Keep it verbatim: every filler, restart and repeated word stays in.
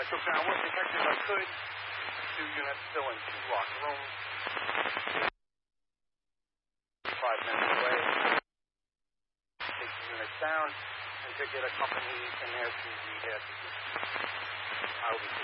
I took down one detective I could. Two units still in two locked rooms. Five minutes away. Take the units down and to get a company in there to rehab the unit. I will be